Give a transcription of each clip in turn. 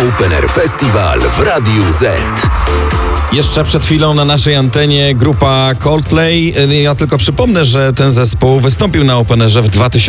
Open Air Festival w Radiu Z. Jeszcze przed chwilą na naszej antenie grupa Coldplay. Ja tylko przypomnę, że ten zespół wystąpił na Open Airze w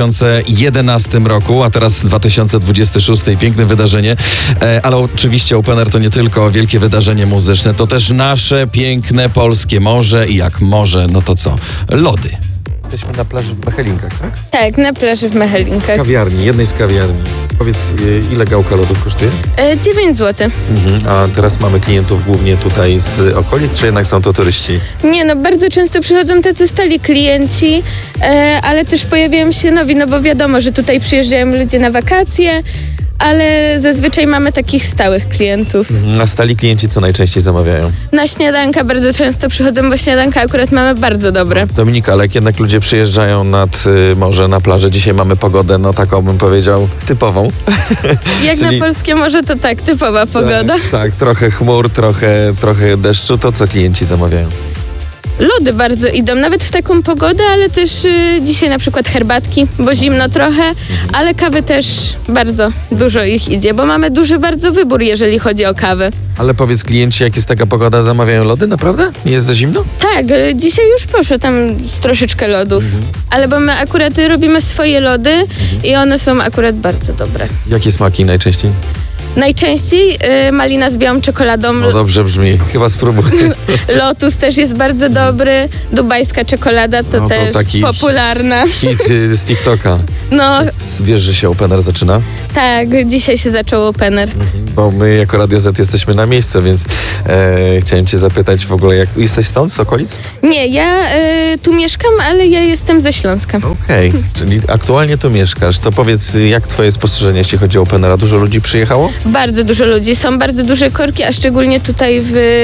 2011 roku, a teraz 2026. Piękne wydarzenie. Ale oczywiście Open Air to nie tylko wielkie wydarzenie muzyczne, to też nasze piękne polskie morze i jak morze, no to co? Lody. Jesteśmy na plaży w Mechelinkach, tak? Tak, na plaży w Mechelinkach. Kawiarni, jednej z kawiarni. Powiedz, ile gałka lodów kosztuje? 9 zł. A teraz mamy klientów głównie tutaj z okolic, czy jednak są to turyści? Nie no, bardzo często przychodzą tacy stali klienci, ale też pojawiają się nowi, no bo wiadomo, że tutaj przyjeżdżają ludzie na wakacje, ale zazwyczaj mamy takich stałych klientów. A stali klienci co najczęściej zamawiają? Na śniadanka bardzo często przychodzą, bo śniadanka akurat mamy bardzo dobre. Dominika, ale jak jednak ludzie przyjeżdżają nad morze, na plażę, dzisiaj mamy pogodę, no taką bym powiedział, typową. Jak Czyli- na polskie morze to tak, typowa pogoda. Tak, trochę chmur, trochę deszczu, to co klienci zamawiają? Lody bardzo idą, nawet w taką pogodę, ale też dzisiaj na przykład herbatki, bo zimno trochę, ale kawy też bardzo dużo ich idzie, bo mamy duży bardzo wybór, jeżeli chodzi o kawę. Ale powiedz, klienci, jak jest taka pogoda, zamawiają lody, naprawdę? Nie jest za zimno? Tak, dzisiaj już poszło tam z troszeczkę lodów, ale bo my akurat robimy swoje lody i one są akurat bardzo dobre. Jakie smaki najczęściej? Najczęściej malina z białą czekoladą, No dobrze brzmi, chyba spróbuj. Lotus też jest bardzo dobry, dubajska czekolada to No to też taki popularna. Hit z TikToka. No Wiesz, że się Open Air zaczyna? tak, dzisiaj się zaczął Open Air. Bo my jako Radio Z jesteśmy na miejscu, więc chciałem cię zapytać w ogóle, jak jesteś stąd, z okolic? Nie, ja tu mieszkam, ale ja jestem ze Śląska. Okej, czyli aktualnie tu mieszkasz. To powiedz, jak twoje spostrzeżenie, jeśli chodzi o Open Air? Dużo ludzi przyjechało? Bardzo dużo ludzi, są bardzo duże korki, a szczególnie tutaj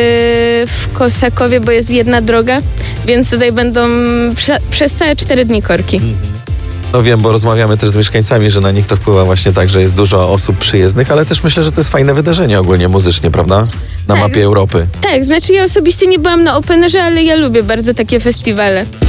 w Kosakowie, bo jest jedna droga, więc tutaj będą przez całe 4 dni korki. No wiem, bo rozmawiamy też z mieszkańcami, że na nich to wpływa właśnie tak, że jest dużo osób przyjezdnych, ale też myślę, że to jest fajne wydarzenie ogólnie muzycznie, prawda? Na Tak. mapie Europy. Tak, znaczy ja osobiście nie byłam na Open Airze, ale ja lubię bardzo takie festiwale.